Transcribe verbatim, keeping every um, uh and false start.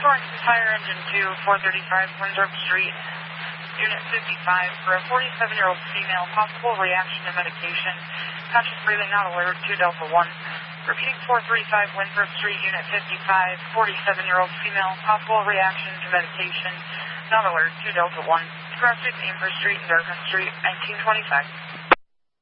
Torrington Fire Engine two, four thirty-five Winthrop Street, Unit fifty-five, for a forty-seven-year-old female, possible reaction to medication. Conscious breathing not alert, two Delta one. Repeating four thirty-five Winthrop Street, Unit fifty-five, forty-seven-year-old female, possible reaction to medication. Not alert, two Delta one. Cross six Amber Street and Dartmouth Street, nineteen twenty-five.